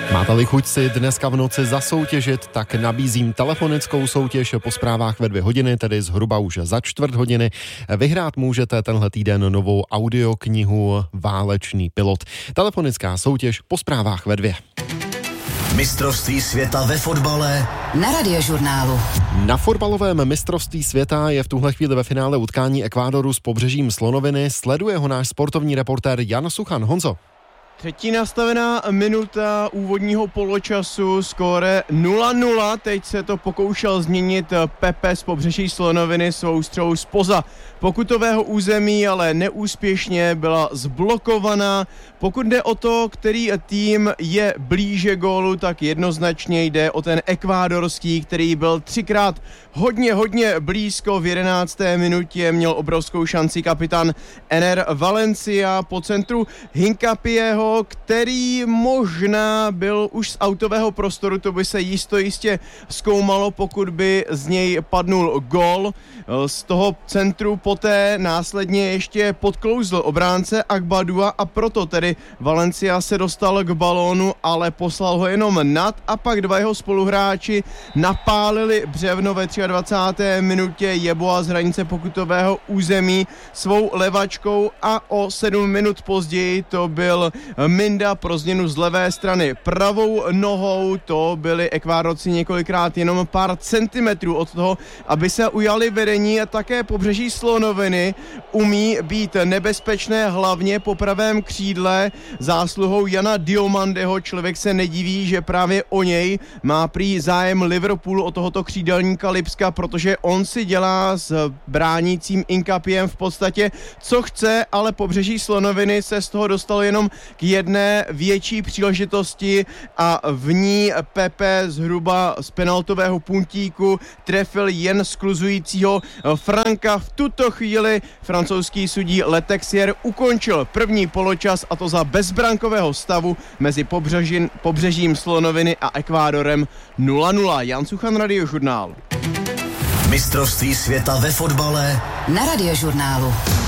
Máte-li chuť si dneska v noci zasoutěžit, tak nabízím telefonickou soutěž po zprávách ve 2 hodiny, tedy zhruba už za 1/4 hodiny. Vyhrát můžete tenhle týden novou audioknihu Válečný pilot. Telefonická soutěž po zprávách ve 2. Mistrovství světa ve fotbale na Radiožurnálu. Na fotbalovém mistrovství světa je v tuhle chvíli ve finále utkání Ekvádoru s Pobřežím Slonoviny. Sleduje ho náš sportovní reportér Jan Suchan. Honzo. Třetí nastavená minuta úvodního poločasu, skóre 0-0, teď se to pokoušel změnit Pepe z Pobřeží Slonoviny svou střelou zpoza pokutového území, ale neúspěšně byla zblokovaná. Pokud jde o to, který tým je blíže gólu, tak jednoznačně jde o ten ekvádorský, který byl 3krát hodně blízko. V 11. minutě měl obrovskou šanci kapitán Ener Valencia po centru Hincapieho, který možná byl už z autového prostoru, to by se jistě zkoumalo, pokud by z něj padnul gól. Z toho centru poté následně ještě podklouzl obránce Agbadua a proto tedy Valencia se dostal k balónu, ale poslal ho jenom nad a pak dva jeho spoluhráči napálili břevno ve 23. minutě. Jeboa z hranice pokutového území svou levačkou a o 7 minut později to byl Minda pro změnu z levé strany pravou nohou. To byli Ekvádorci několikrát jenom pár centimetrů od toho, aby se ujali vedení, a také Pobřeží Slonoviny umí být nebezpečné hlavně po pravém křídle zásluhou Jana Diomandeho. Člověk se nediví, že právě o něj má prý zájem Liverpool, o tohoto křídelníka Lipska, protože on si dělá s bránícím Hincapiem v podstatě co chce, ale Pobřeží Slonoviny se z toho dostalo jenom k jedné větší příležitosti a v ní Pepe zhruba z penaltového puntíku trefil jen skluzujícího Franka. V tuto chvíli francouzský sudí Letexier ukončil první poločas, a to za bezbrankového stavu mezi Pobřežím Slonoviny a Ekvádorem 0-0. Jan Suchan, Radiožurnál. Mistrovství světa ve fotbale na Radiožurnálu.